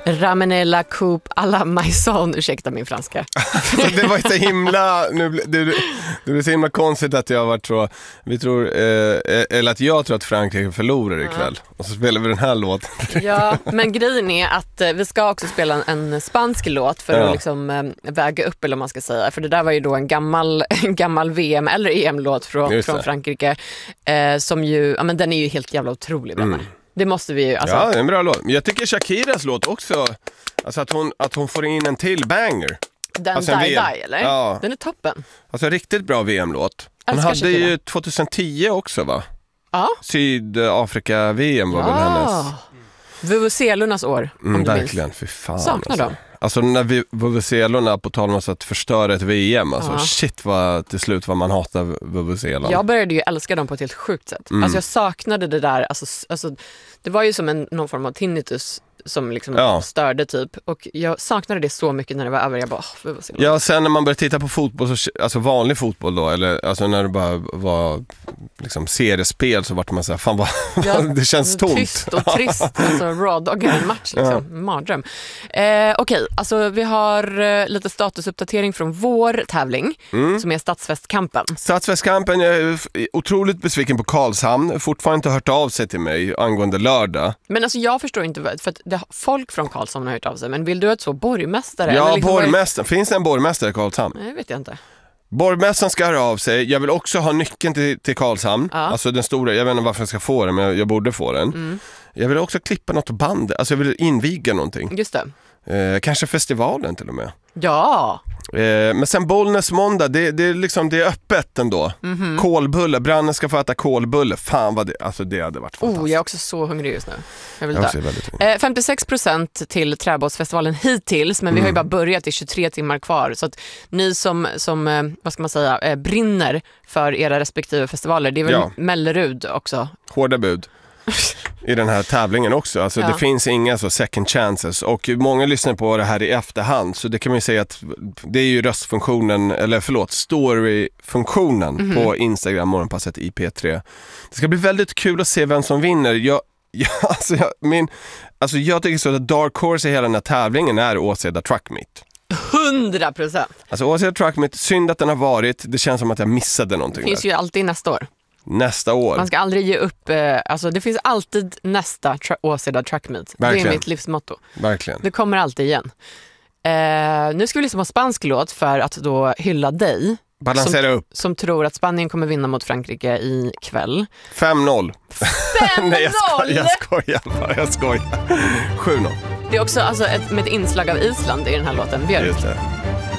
Ramenella coupe à la maison, ursäkta min franska. Det var så himla det är så himla konstigt att jag har varit så, vi tror eller att jag tror att Frankrike förlorar ikväll och så spelar vi den här låten. Ja, men grejen är att vi ska också spela en spansk låt för att liksom väga upp, eller vad man ska säga, för det där var ju då en gammal VM eller EM-låt från Frankrike som ju, ja men den är ju helt jävla otrolig med mig. Det måste vi ju alltså. Ja, det är en bra låt. Men jag tycker Shakiras låt också, alltså att hon får in en till banger. Den alltså Die eller? Ja. Den är toppen. Alltså riktigt bra VM-låt. Hon hade Shakira. ju 2010 också, va? Ja. Sydafrika-VM var väl hennes. Vuvuzelornas år, om du verkligen, minns. för fan. Saknar dem. Alltså när Vuvuzelorna på tal om att förstöra ett VM, alltså shit vad till slut vad man hatar Vuvuzelan. Jag började ju älska dem på ett helt sjukt sätt. Alltså jag saknade det där, alltså det var ju som någon form av tinnitus som liksom störde typ, och jag saknade det så mycket när det var över. Jag bara, ja, sen när man började titta på fotboll, alltså vanlig fotboll då, eller alltså när det bara var liksom seriespel, så vart man så här, fan vad det känns tomt. Tyst och trist, alltså raw-doggar en match liksom, mardröm. Okej, alltså vi har lite statusuppdatering från vår tävling som är Stadsfestkampen. Stadsfestkampen, jag är otroligt besviken på Karlshamn, fortfarande inte hört av sig till mig angående lördag. Men alltså jag förstår inte, för att folk från Karlshamn har hört av sig, men vill du att så borgmästare? Ja, eller liksom borgmästaren. Finns det en borgmästare i Karlshamn? Nej, vet jag inte. Borgmästaren ska höra av sig. Jag vill också ha nyckeln till Karlshamn. Alltså den stora, jag vet inte varför jag ska få den, men jag borde få den. Jag vill också klippa något band. Alltså jag vill inviga någonting. Just det. Kanske festivalen till och med. Ja. Men sen Bollnäs måndag, det är öppet ändå. Kolbulle, brannen ska få äta kolbulle. Fan vad det hade varit fantastiskt. Jag är också så hungrig just nu. Jag vill dö. 56% till Träbåtsfestivalen hittills, men vi har ju bara börjat, i 23 timmar kvar. Så att ni som vad ska man säga, brinner för era respektive festivaler, det är väl Mellerud också. Hårda bud i den här tävlingen också. Alltså det finns inga så second chances, och många lyssnar på det här i efterhand, så det kan man ju säga att det är ju röstfunktionen, eller storyfunktionen på Instagram, morgonpasset IP3. Det ska bli väldigt kul att se vem som vinner. Jag tycker så att Dark Horse i hela den här tävlingen är Åseda Truck Meet. 100%. Alltså Åseda Truck Meet, synd att den har varit. Det känns som att jag missade någonting. Det finns ju alltid nästa år. Nästa år. Man ska aldrig ge upp, alltså det finns alltid nästa Åseda Truck Meet. Verkligen. Det är mitt livsmotto. Verkligen. Det kommer alltid igen. Nu ska vi lyssna på spansk låt för att då hylla dig. Balansera upp. Som tror att Spanien kommer vinna mot Frankrike i kväll. 5-0. 5-0? Nej, jag skojar. 7-0. Det är också alltså med ett inslag av Island i den här låten. Just det.